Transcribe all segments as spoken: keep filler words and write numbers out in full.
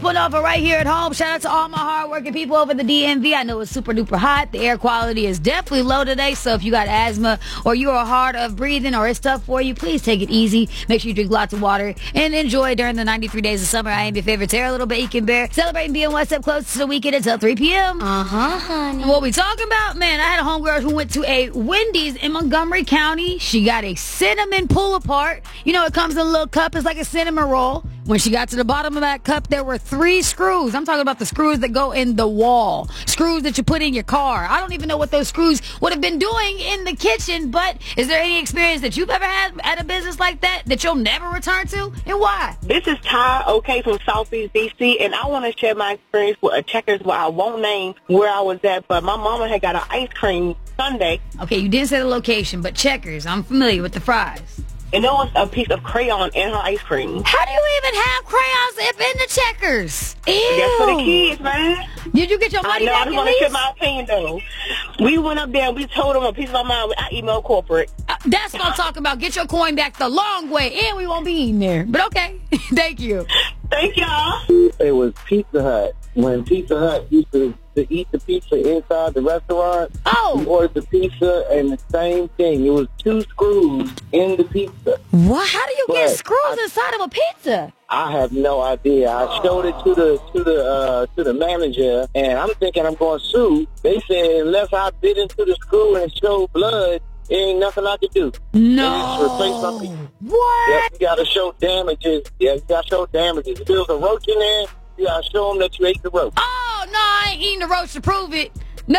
pulling over right here at home. Shout out to all my hardworking people over the D M V. I know it's super duper hot. The air quality is definitely low today. So if you got asthma or you are hard of breathing or it's tough for you, please take it easy. Make sure you drink lots of water and enjoy during the ninety-three days of summer. I am your favorite Tara Little Bacon Bear. Celebrating being one step close to the weekend until three p.m. Uh-huh, honey. And what we talking about? Man, I had a homegirl who went to a Wendy's in Montgomery County. She got a cinnamon pull-apart. You know, it comes in a little cup. It's like a cinnamon roll. When she got to the bottom of that cup, there were three screws. I'm talking about the screws that go in the wall. Screws that you put in your car. I don't even know what those screws would have been doing in the kitchen, but is there any experience that you've ever had at a business like that that you'll never return to, and why? This is Ty, okay, from Southeast D C, and I want to share my experience with a Checkers where I won't name where I was at, but my mama had got an ice cream sundae. Okay, you didn't say the location, but Checkers, I'm familiar with the fries. And there was a piece of crayon in her ice cream. How do you even have crayons if in the Checkers? Ew. That's for the kids, man. Did you get your money I know, back I just at want to least? share my opinion, though. We went up there and we told them a piece of my mind. I emailed corporate. Uh, that's what I'm talking about. Get your coin back the long way, and we won't be eating there. But okay. Thank you. Thank y'all. It was Pizza Hut. When Pizza Hut used to, to eat the pizza inside the restaurant, Oh. we ordered the pizza and the same thing. It was two screws in the pizza. What? How do you get But screws I- inside of a pizza? I have no idea. I showed it to the to the uh, to the manager, and I'm thinking I'm going to sue. They said unless I bit into the screw and show blood, there ain't nothing I can do. No. They just replace my pizza. What? Yep, you got to show damages. Yeah, you got to show damages. If there's a roach in there, you got to show them that you ate the roach. Oh, no, I ain't eating the roach to prove it.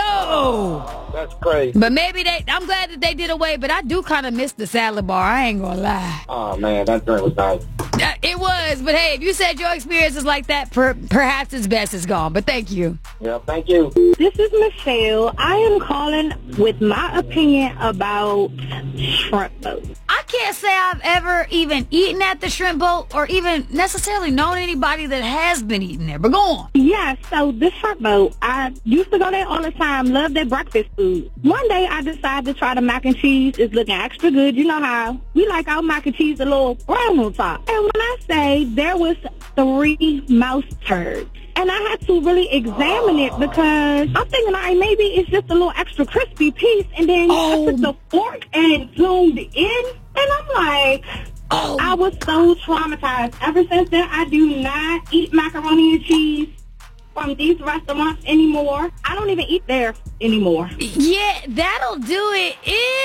No. That's crazy. But maybe they, I'm glad that they did away, but I do kind of miss the salad bar. I ain't going to lie. Oh, man, that drink was nice. Uh, it was, but hey, if you said your experience is like that, per, perhaps it's best it's gone. But thank you. Yeah, thank you. This is Michelle. I am calling with my opinion about shrimp boat. I can't say I've ever even eaten at the shrimp boat or even necessarily known anybody that has been eating there. But go on. Yeah, so this shrimp boat, I used to go there all the time, love their breakfast food. One day I decided to try the mac and cheese. It's looking extra good. You know how we like our mac and cheese a little brown on top. And when I say there was three mouse turds, and I had to really examine it because I'm thinking, all right, maybe it's just a little extra crispy piece. And then Oh. I took the fork and zoomed in, and I'm like, Oh. I was so traumatized. Ever since then, I do not eat macaroni and cheese from these restaurants anymore. I don't even eat there anymore. Yeah, that'll do it.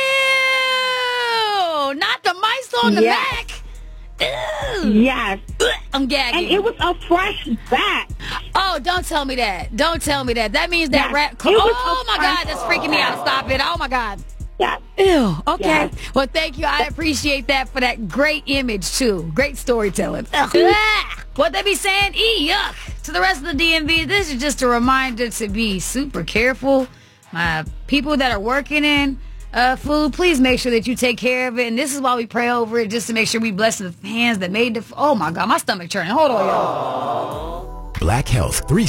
Ew. Not the mice on the Yes. back. Ew. Yes. I'm gagging. And it was a fresh batch. Oh, don't tell me that. Don't tell me that. That means that Yes. rat. It was Oh, a my fresh- God. That's freaking me out. Stop it. Oh, my God. Yes. Ew. Okay. Yes. Well, thank you. I appreciate that for that great image, too. Great storytelling. Ah, what they be saying? E yuck. To the rest of the D M V, this is just a reminder to be super careful. My people that are working in uh, food, please make sure that you take care of it. And this is why we pray over it, just to make sure we bless the hands that made the... F- oh, my God. My stomach churning. Hold on, y'all. Black Health three